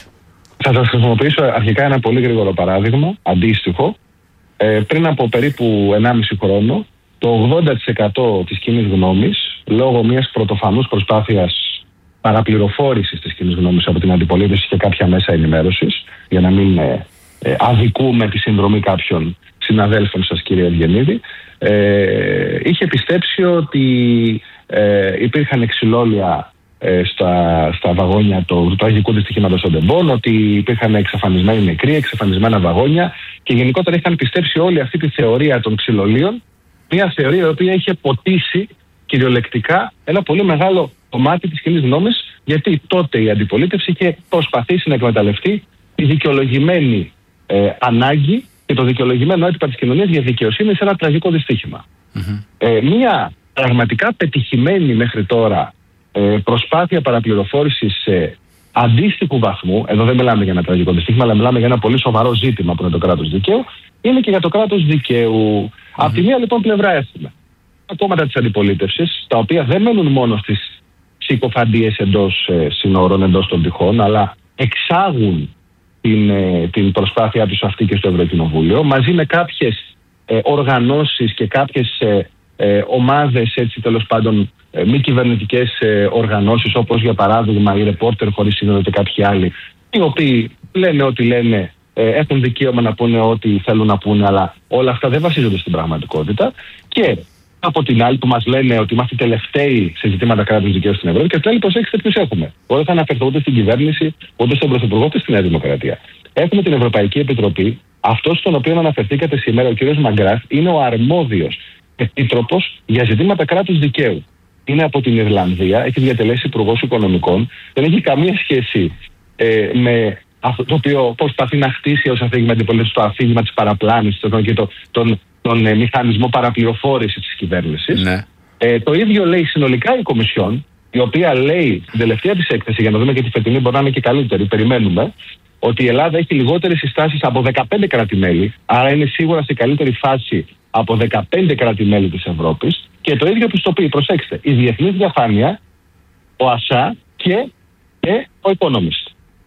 S12: Θα σας χρησιμοποιήσω αρχικά ένα πολύ γρήγορο παράδειγμα, αντίστοιχο. Ε, πριν από περίπου ενάμιση χρόνο, το ογδόντα τοις εκατό της κοινής γνώμης, λόγω μιας πρωτοφανούς προσπάθειας παραπληροφόρησης της κοινής γνώμης από την αντιπολίτευση και κάποια μέσα ενημέρωσης, για να μην ε, ε, αδικούμε τη συνδρομή κάποιων συναδέλφων σας, κύριε Ευγενίδη, ε, είχε πιστέψει ότι ε, υπήρχαν εξηλόλια Στα, στα βαγόνια του το τραγικού δυστυχήματος των Ντεμπών, ότι υπήρχαν εξαφανισμένοι νεκροί, εξαφανισμένα βαγόνια και γενικότερα είχαν πιστέψει όλη αυτή τη θεωρία των ξυλολίων, μια θεωρία η οποία είχε ποτίσει κυριολεκτικά ένα πολύ μεγάλο κομμάτι της κοινής γνώμης, γιατί τότε η αντιπολίτευση είχε προσπαθήσει να εκμεταλλευτεί τη δικαιολογημένη ε, ανάγκη και το δικαιολογημένο αίτημα της κοινωνίας για δικαιοσύνη σε ένα τραγικό δυστύχημα. Mm-hmm. Ε, μια πραγματικά πετυχημένη μέχρι τώρα προσπάθεια παραπληροφόρησης σε αντίστοιχου βαθμού, εδώ δεν μιλάμε για ένα τραγικό δυστύχημα, αλλά μιλάμε για ένα πολύ σοβαρό ζήτημα που είναι το κράτος δικαίου, είναι και για το κράτος δικαίου. Mm-hmm. Από τη μία λοιπόν πλευρά έχουμε τα κόμματα της αντιπολίτευσης, τα οποία δεν μένουν μόνο στις συκοφαντίες εντός ε, συνόρων, εντός των τυχών, αλλά εξάγουν την, ε, την προσπάθειά τους αυτή και στο Ευρωκοινοβούλιο, μαζί με κάποιες ε, οργανώσεις και κάποιες ε, ε, ομάδες, έτσι τέλος πάντων, μη κυβερνητικές ε, οργανώσεις, όπως για παράδειγμα οι Ρεπόρτερ χωρίς σύνορα και κάποιοι άλλοι, οι οποίοι λένε ό,τι λένε, ε, έχουν δικαίωμα να πούνε ό,τι θέλουν να πούνε, αλλά όλα αυτά δεν βασίζονται στην πραγματικότητα. Και από την άλλη που μας λένε ότι είμαστε τελευταίοι σε ζητήματα κράτους δικαίου στην Ευρώπη, και τέλει προσέξτε ποιους έχουμε. Εγώ δεν θα αναφερθώ ούτε στην κυβέρνηση, ούτε στον Πρωθυπουργό, ούτε στη Νέα Δημοκρατία. Έχουμε την Ευρωπαϊκή Επιτροπή. Αυτός στον οποίο αναφερθήκατε σήμερα, ο κ. Μαγκράθ, είναι ο αρμόδιος επίτροπος για ζητήματα κράτους δικαίου. Είναι από την Ιρλανδία, έχει διατελέσει υπουργός οικονομικών, δεν έχει καμία σχέση ε, με αυτό το οποίο προσπαθεί να χτίσει ως αφήγημα αντιπολίτευση, το αφήγημα της παραπλάνησης και το, τον, τον ε, μηχανισμό παραπληροφόρησης της κυβέρνησης. Ναι. Ε, το ίδιο λέει συνολικά η Κομισιόν, η οποία λέει στην τελευταία της έκθεση, για να δούμε και τη φετινή μπορεί να είναι και καλύτερη, περιμένουμε, ότι η Ελλάδα έχει λιγότερες συστάσεις από δεκαπέντε κράτη-μέλη, άρα είναι σίγουρα σε καλύτερη φάση από δεκαπέντε κράτη-μέλη της Ευρώπης, και το ίδιο πιστοποιεί, προσέξτε, η Διεθνής Διαφάνεια, ο ΑΣΑ και, και ο Economist.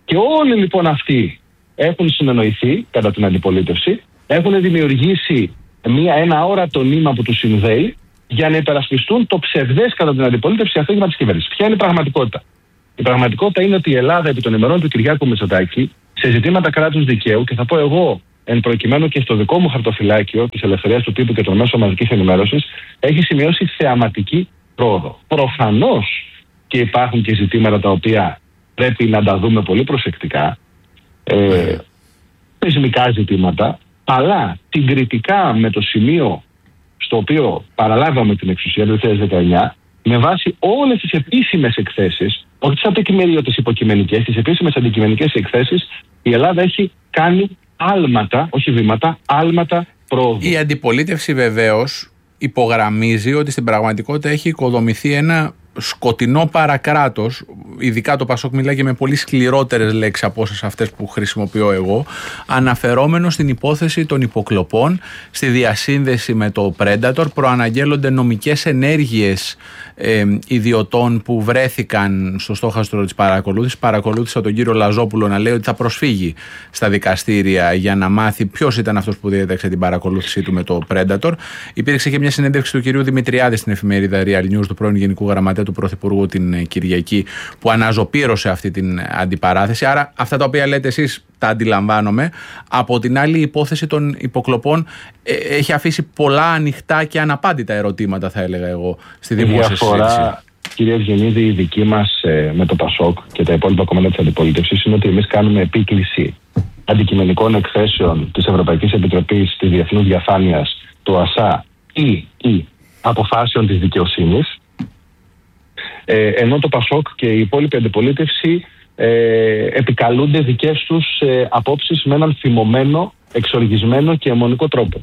S12: Και όλοι λοιπόν αυτοί έχουν συνεννοηθεί κατά την αντιπολίτευση, έχουν δημιουργήσει μια, ένα αόρατο νήμα που τους συνδέει για να υπερασπιστούν το ψευδές κατά την αντιπολίτευση αφήγημα της κυβέρνησης. Ποια είναι η πραγματικότητα? Η πραγματικότητα είναι ότι η Ελλάδα επί των ημερών του Κυριάκου Μητσοτάκη σε ζητήματα κράτους δικαίου, και θα πω εγώ εν προκειμένου και στο δικό μου χαρτοφυλάκιο της ελευθερίας του τύπου και των μέσων μαζικής ενημέρωσης, έχει σημειώσει θεαματική πρόοδο. Προφανώς και υπάρχουν και ζητήματα τα οποία πρέπει να τα δούμε πολύ προσεκτικά, ε, θεσμικά ζητήματα, αλλά συγκριτικά με το σημείο στο οποίο παραλάβαμε την εξουσία το δύο χιλιάδες δεκαεννιά, με βάση όλες τις επίσημες εκθέσεις, όχι τις αντικειμενικές, τις υποκειμενικές, τις επίσημες αντικειμενικές εκθέσεις, η Ελλάδα έχει κάνει άλματα, όχι βήματα, άλματα πρόοδου.
S1: Η αντιπολίτευση βεβαίως υπογραμμίζει ότι στην πραγματικότητα έχει οικοδομηθεί ένα σκοτεινό παρακράτος, ειδικά το Πασόκ μιλάει και με πολύ σκληρότερες λέξεις από όσες αυτές που χρησιμοποιώ εγώ, αναφερόμενο στην υπόθεση των υποκλοπών, στη διασύνδεση με το Predator. Προαναγγέλλονται νομικές ενέργειες ε, ιδιωτών που βρέθηκαν στο στόχαστρο της παρακολούθησης. Παρακολούθησα τον κύριο Λαζόπουλο να λέει ότι θα προσφύγει στα δικαστήρια για να μάθει ποιος ήταν αυτός που διέταξε την παρακολούθησή του με το Predator. Υπήρξε και μια συνέντευξη του κυρίου Δημητριάδη στην εφημερίδα Real News, του πρώην Γενικού Γραμματέα του Πρωθυπουργού, την Κυριακή, που αναζωπήρωσε αυτή την αντιπαράθεση. Άρα αυτά τα οποία λέτε εσείς τα αντιλαμβάνομαι. Από την άλλη, η υπόθεση των υποκλοπών ε, έχει αφήσει πολλά ανοιχτά και αναπάντητα ερωτήματα, θα έλεγα εγώ, στη δημόσια συζήτηση.
S12: Κύριε Ευγενίδη, η δική μας ε, με το Πασόκ και τα υπόλοιπα κόμματα της αντιπολίτευσης είναι ότι εμείς κάνουμε επίκληση αντικειμενικών εκθέσεων της Ευρωπαϊκής Επιτροπής της Διεθνούς Διαφάνειας, του ΑΣΑ ή, ή αποφάσεων της δικαιοσύνης. Ε, ενώ το Πασόκ και η υπόλοιπη αντιπολίτευση ε, επικαλούνται δικές τους ε, απόψεις με έναν θυμωμένο, εξοργισμένο και αιμονικό τρόπο.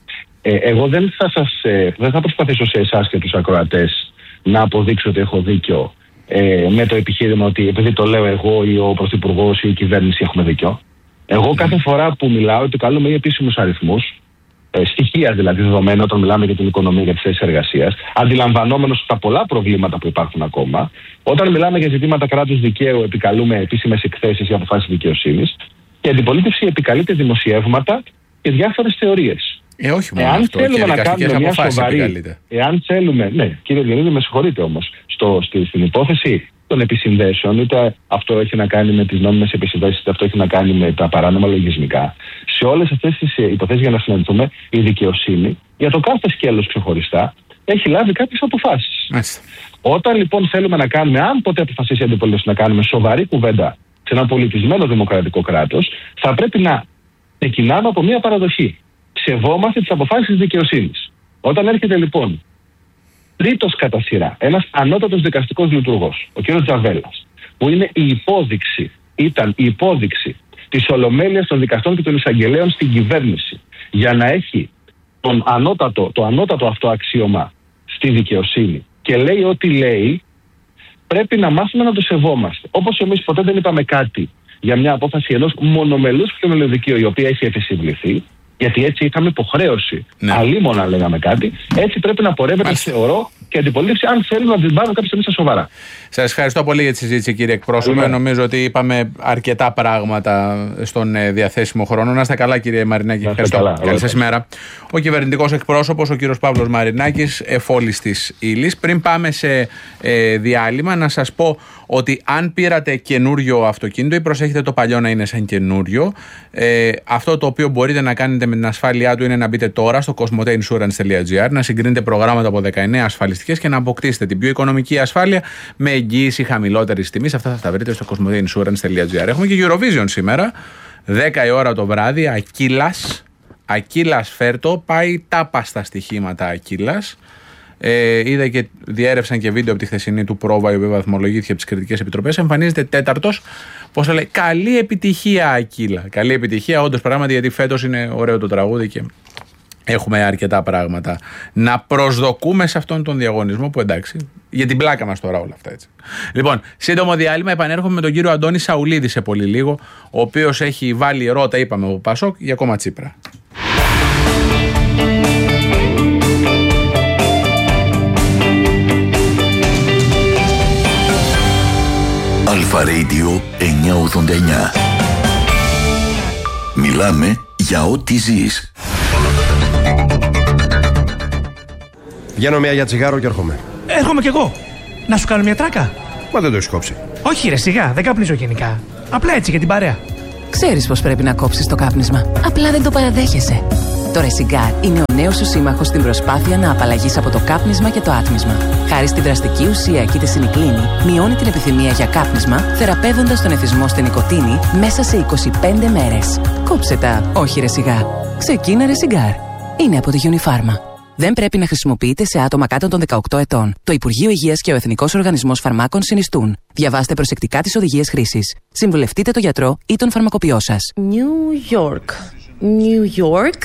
S12: Ε, εγώ δεν θα, σας, ε, δεν θα προσπαθήσω σε εσάς και τους ακροατές να αποδείξω ότι έχω δίκιο ε, με το επιχείρημα ότι επειδή το λέω εγώ ή ο Πρωθυπουργός ή η κυβέρνηση έχουμε δίκιο. Εγώ κάθε φορά που μιλάω επικαλούμε ή επίσημους αριθμούς, Ε, στοιχεία δηλαδή δεδομένα όταν μιλάμε για την οικονομία, για τις θέσεις εργασίας, αντιλαμβανόμενος τα πολλά προβλήματα που υπάρχουν ακόμα. Όταν μιλάμε για ζητήματα κράτους δικαίου, επικαλούμε επίσημες εκθέσεις ή αποφάσεις δικαιοσύνης, και η αντιπολίτευση επικαλείται δημοσιεύματα και διάφορες θεωρίες.
S1: Ε, όχι μόνο
S12: εάν
S1: αυτό,
S12: θέλουμε να κάνουμε μια σοβαρή. Εάν θέλουμε. Ναι, κύριε Διονύδη, με συγχωρείτε όμως. Στο, στη, στην υπόθεση των επισυνδέσεων, είτε αυτό έχει να κάνει με τις νόμιμες επισυνδέσεις, είτε αυτό έχει να κάνει με τα παράνομα λογισμικά. Σε όλες αυτές τις υποθέσεις, για να συναντηθούμε, η δικαιοσύνη για το κάθε σκέλος ξεχωριστά έχει λάβει κάποιες αποφάσεις. Μάλιστα. Όταν λοιπόν θέλουμε να κάνουμε, αν ποτέ αποφασίσει η αντιπολίτευση να κάνουμε σοβαρή κουβέντα σε ένα πολιτισμένο δημοκρατικό κράτος, θα πρέπει να ξεκινάμε από μια παραδοχή. Σεβόμαστε τις αποφάσεις της δικαιοσύνης. Όταν έρχεται λοιπόν τρίτος κατά σειρά, ένας ανώτατος δικαστικός λειτουργός, ο κ. Τζαβέλας, που είναι η υπόδειξη, ήταν η υπόδειξη της ολομέλειας των δικαστών και των εισαγγελέων στην κυβέρνηση, για να έχει τον ανώτατο, το ανώτατο αυτό αξίωμα στη δικαιοσύνη, και λέει ό,τι λέει, πρέπει να μάθουμε να το σεβόμαστε. Όπως εμείς ποτέ δεν είπαμε κάτι για μια απόφαση ενός μονομελούς πλειονοδικείου, η οποία έχει επισυβληθεί, γιατί έτσι είχαμε υποχρέωση. Ναι. Αλλήμωνα λέγαμε κάτι. Έτσι πρέπει να πορεύεται, Μάλιστα. θεωρώ, και αντιπολίτευση, αν θέλουμε να την πάρουμε κάποια στιγμή στα σοβαρά.
S1: Σας ευχαριστώ πολύ για τη συζήτηση, κύριε εκπρόσωπε. Νομίζω ότι είπαμε αρκετά πράγματα στον διαθέσιμο χρόνο. Να είστε καλά, κύριε Μαρινάκη. Ευχαριστώ. Καλά, Καλή σας ημέρα. Ο κυβερνητικός εκπρόσωπος, ο κύριος Παύλος Μαρινάκης, εφόλης της ύλης. Πριν πάμε σε ε, διάλειμμα, να σας πω ότι αν πήρατε καινούριο αυτοκίνητο ή προσέχετε το παλιό να είναι σαν καινούριο, ε, αυτό το οποίο μπορείτε να κάνετε με την ασφάλειά του είναι να μπείτε τώρα στο κοσμοτέινσουρανς τελεία τζι άρ, να συγκρίνετε προγράμματα από δεκαεννέα ασφαλιστικές και να αποκτήσετε την πιο οικονομική ασφάλεια με εγγύηση χαμηλότερης τιμής. Αυτά θα τα βρείτε στο κοσμοτέινσουρανς τελεία τζι άρ. Έχουμε και Eurovision σήμερα, δέκα η ώρα το βράδυ, Ακύλας. Ακύλας φέρτο, πάει τάπα στα στοιχήματα Ακύλας. Ε, είδα και διέρευσαν και βίντεο από τη χθεσινή του πρόβα, η οποία βαθμολογήθηκε από τις κριτικές επιτροπές. Εμφανίζεται τέταρτος. Πώς θα λέει, καλή επιτυχία Ακύλα. Καλή επιτυχία, όντως πράγματι, γιατί φέτος είναι ωραίο το τραγούδι και έχουμε αρκετά πράγματα να προσδοκούμε σε αυτόν τον διαγωνισμό, που εντάξει, για την πλάκα μας τώρα όλα αυτά έτσι. Λοιπόν, σύντομο διάλειμμα, επανέρχομαι με τον κύριο Αντώνη Σαουλίδη σε πολύ λίγο, ο οποίος έχει βάλει ρότα, είπαμε, ο Πασόκ για κόμμα Τσίπρα.
S2: Αλφα Radio εννιακόσια ογδόντα εννιά. Μιλάμε για ό,τι ζεις.
S14: Βγαίνω μια για τσιγάρο και έρχομαι.
S15: Έρχομαι κι εγώ. Να σου κάνω μια τράκα.
S14: Μα δεν το έχεις κόψει.
S15: Όχι ρε, σιγά, δεν καπνίζω γενικά. Απλά έτσι για την παρέα.
S6: Ξέρεις πως πρέπει να κόψεις το κάπνισμα. Απλά δεν το παραδέχεσαι. Το Resigar είναι ο νέος σου σύμμαχος στην προσπάθεια να απαλλαγείς από το κάπνισμα και το άτμισμα. Χάρη στην δραστική ουσία κητεσινικλίνη, μειώνει την επιθυμία για κάπνισμα, θεραπεύοντας τον εθισμό στην νοικοτήνη μέσα σε είκοσι πέντε μέρες. Κόψε τα, όχι Resigar. Ξεκίνα Resigar. Είναι από τη Unifarma. Δεν πρέπει να χρησιμοποιείται σε άτομα κάτω των δεκαοκτώ ετών. Το Υπουργείο Υγείας και ο Εθνικός Οργανισμός Φαρμάκων συνιστούν. Διαβάστε προσεκτικά τις οδηγίες χρήσης. Συμβουλευτείτε τον γιατρό ή τον φαρμακοποιό σας.
S5: New York. New York.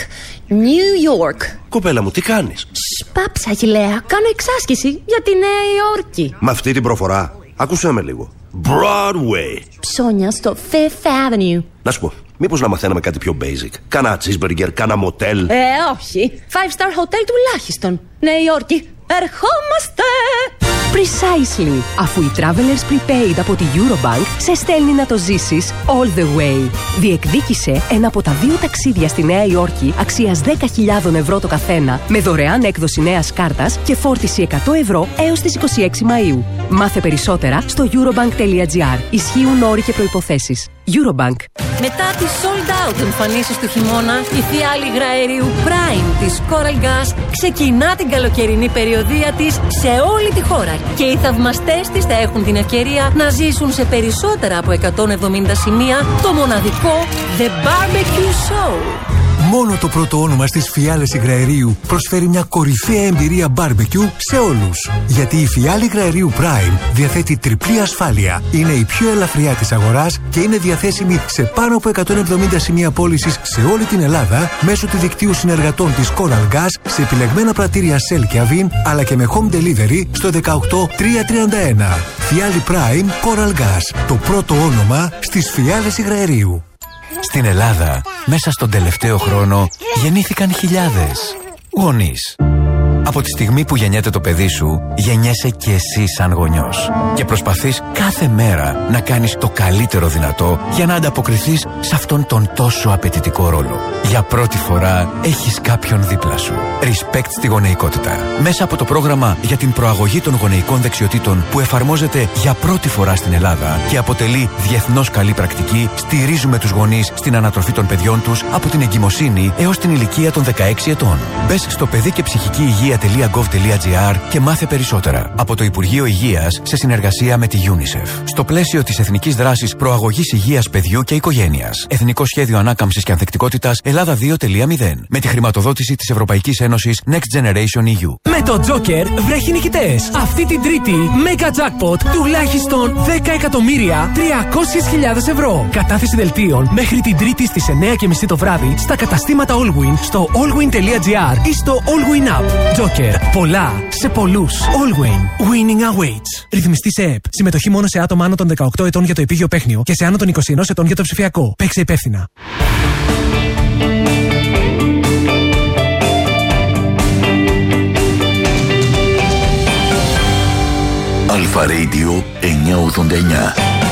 S5: New York.
S9: Κοπέλα μου, τι κάνεις?
S5: Σπάψα, Αγιλέα. Κάνω εξάσκηση για τη Νέα Υόρκη.
S9: Με αυτή την προφορά, άκουσέ με λίγο. Broadway.
S5: Ψώνια στο Fifth Avenue.
S9: Να σου πω, μήπως να μαθαίναμε κάτι πιο basic? Κάνα cheeseburger, κάνα μοτέλ.
S5: Ε, όχι. Five star hotel τουλάχιστον. Νέα Υόρκη. Ερχόμαστε!
S16: Precisely. Αφού η Travelers Prepaid από τη Eurobank σε στέλνει να το ζήσεις all the way. Διεκδίκησε ένα από τα δύο ταξίδια στη Νέα Υόρκη αξίας δέκα χιλιάδες ευρώ το καθένα με δωρεάν έκδοση νέας κάρτας και φόρτιση εκατό ευρώ έως τις είκοσι έξι Μαΐου. Μάθε περισσότερα στο eurobank.gr. Ισχύουν όροι και προϋποθέσεις. Eurobank.
S17: Μετά τις sold out εμφανίσεις του χειμώνα, η φιάλη υγραερίου Prime της Coral Gas ξεκινά την καλοκαιρινή περιοδεία της σε όλη τη χώρα και οι θαυμαστές της θα έχουν την ευκαιρία να ζήσουν σε περισσότερα από εκατόν εβδομήντα σημεία το μοναδικό The Barbecue Show.
S3: Μόνο το πρώτο όνομα στις φιάλες υγραερίου προσφέρει μια κορυφαία εμπειρία barbecue σε όλους. Γιατί η φιάλη υγραερίου Prime διαθέτει τριπλή ασφάλεια. Είναι η πιο ελαφριά της αγοράς και είναι διαθέσιμη σε πάνω από εκατόν εβδομήντα σημεία πώλησης σε όλη την Ελλάδα μέσω του δικτύου συνεργατών της Coral Gas σε επιλεγμένα πρατήρια Shell και Avin, αλλά και με home delivery στο δεκαοκτώ τριακόσια τριάντα ένα. Φιάλη Prime Coral Gas. Το πρώτο όνομα στις φιάλες υγραερίου. Στην Ελλάδα, μέσα στον τελευταίο χρόνο, γεννήθηκαν χιλιάδες γονείς. Από τη στιγμή που γεννιέται το παιδί σου, γεννιέσαι και εσύ σαν γονιός. Και προσπαθείς κάθε μέρα να κάνεις το καλύτερο δυνατό για να ανταποκριθείς σε αυτόν τον τόσο απαιτητικό ρόλο. Για πρώτη φορά έχεις κάποιον δίπλα σου. Respect στη γονεϊκότητα. Μέσα από το πρόγραμμα για την προαγωγή των γονεϊκών δεξιοτήτων που εφαρμόζεται για πρώτη φορά στην Ελλάδα και αποτελεί διεθνώς καλή πρακτική, στηρίζουμε τους γονείς στην ανατροφή των παιδιών τους από την εγκυμοσύνη έως την ηλικία των δεκαέξι ετών. Μπες στο παιδί και ψυχική υγεία .gov.gr και μάθε περισσότερα από το Υπουργείο Υγείας σε συνεργασία με τη UNICEF. Στο πλαίσιο της Εθνικής Δράσης Προαγωγής Υγείας Παιδιού και Οικογένειας. Εθνικό Σχέδιο Ανάκαμψης και Ανθεκτικότητας Ελλάδα δύο κόμμα μηδέν. Με τη χρηματοδότηση της Ευρωπαϊκής Ένωσης Next Generation ι γιου.
S4: Με το Joker βρέχει νικητές. Αυτή την Τρίτη, Mega Jackpot τουλάχιστον δέκα εκατομμύρια τριακόσιες χιλιάδες ευρώ. Κατάθεση δελτίων μέχρι την Τρίτη στις εννιά και μισή το βράδυ στα καταστήματα Allwin στο allwin.gr ή στο Allwin App. Joker. Πολλά σε πολλούς. Allwin. Winning awaits. Ρυθμιστή σε ΕΠ. Συμμετοχή μόνο σε άτομα άνω των δεκαοκτώ ετών για το επίγειο παίχνιο και σε άνω των είκοσι ένα ετών για το ψηφιακό. Παίξε υπεύθυνα.
S2: Αλφα Radio εννιακόσια ογδόντα εννιά.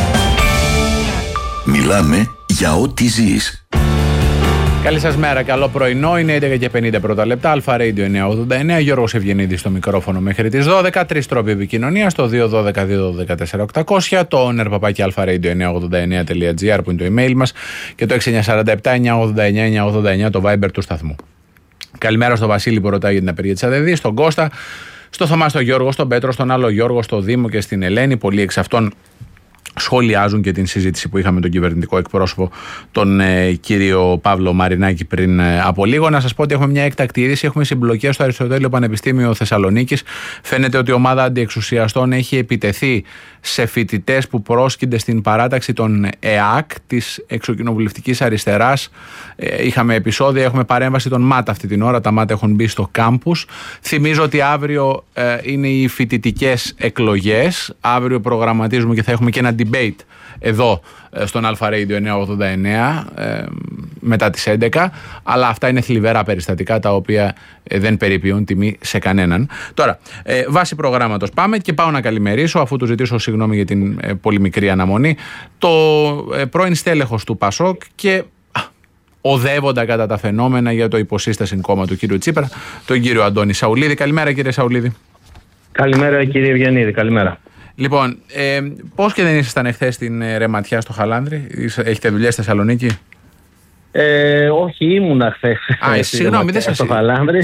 S2: Μιλάμε για ό,τι ζεις.
S1: Καλή σας μέρα, καλό πρωινό. Είναι έντεκα και πενήντα πρώτα λεπτά. Αλφα Radio εννιακόσια ογδόντα εννιά. Γιώργος Ευγενίδης στο μικρόφωνο μέχρι τις δώδεκα. Τρεις τρόποι επικοινωνίας. Το δύο δώδεκα δύο δώδεκα τέσσερα οκτακόσια. Το owner παπάκι αλφα-radio εννιακόσια ογδόντα εννιά τελεία τζι άρ που είναι το email μας. Και το έξι εννιά τέσσερα επτά εννιακόσια ογδόντα εννιά εννιακόσια ογδόντα εννιά το Viber του σταθμού. Καλημέρα στον Βασίλη που ρωτάει για την απεργία της ΑΔΕΔΗ. Στον Κώστα. Στο Θωμά, στον Γιώργο, στον Πέτρο, στον άλλο Γιώργο, στο Δήμο και στην Ελένη. Πολλοί εξ αυτών σχολιάζουν και την συζήτηση που είχαμε με τον κυβερνητικό εκπρόσωπο, τον ε, κύριο Παύλο Μαρινάκη, πριν ε, από λίγο. Να σας πω ότι έχουμε μια έκτακτη είδηση. Έχουμε συμπλοκές στο Αριστοτέλειο Πανεπιστήμιο Θεσσαλονίκης. Φαίνεται ότι η ομάδα αντιεξουσιαστών έχει επιτεθεί σε φοιτητές που πρόσκυνται στην παράταξη των ΕΑΚ, της Εξοκοινοβουλευτικής Αριστεράς. Ε, είχαμε επεισόδια, έχουμε παρέμβαση των ΜΑΤ αυτή την ώρα. Τα ΜΑΤ έχουν μπει στο κάμπους. Θυμίζω ότι αύριο ε, είναι οι φοιτητικές εκλογές. Αύριο προγραμματίζουμε και θα έχουμε και ένα debate εδώ στον Αλφα Radio εννιακόσια ογδόντα εννέα ε, μετά τις έντεκα, αλλά αυτά είναι θλιβερά περιστατικά τα οποία ε, δεν περιποιούν τιμή σε κανέναν. Τώρα, ε, βάση προγράμματος πάμε και πάω να καλημερίσω, αφού του ζητήσω συγγνώμη για την ε, πολύ μικρή αναμονή, το ε, πρώην στέλεχος του Πασόκ και α, οδεύοντα κατά τα φαινόμενα για το υποσύσταση κόμμα του κύριου Τσίπρα, τον κύριο Αντώνη Σαουλίδη. Καλημέρα, κύριε Σαουλίδη.
S18: Καλημέρα, κύριε Ευγενίδη. Καλημέρα.
S1: Λοιπόν, ε, πώς και δεν ήσασταν εχθές στην ε, Ρεματιά στο Χαλάνδρη, έχετε δουλειές στη Θεσσαλονίκη?
S18: Ε, όχι, ήμουνα χθες.
S1: Α, συγγνώμη, δεν σας
S18: στο Χαλάνδρη.